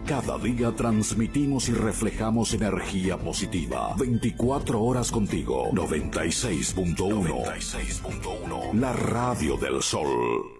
Cada día transmitimos y reflejamos energía positiva. 24 horas contigo. 96.1. La radio del sol.